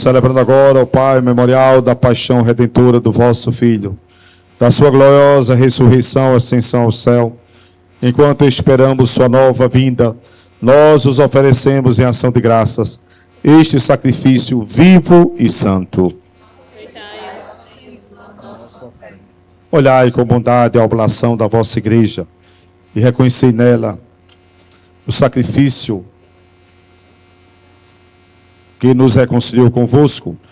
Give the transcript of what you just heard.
Celebrando agora, ó Pai, o memorial da paixão redentora do vosso Filho, da sua gloriosa ressurreição e ascensão ao céu. Enquanto esperamos sua nova vinda, nós os oferecemos em ação de graças este sacrifício vivo e santo. Olhai com bondade a oblação da vossa igreja e reconhecei nela o sacrifício que nos reconciliou convosco,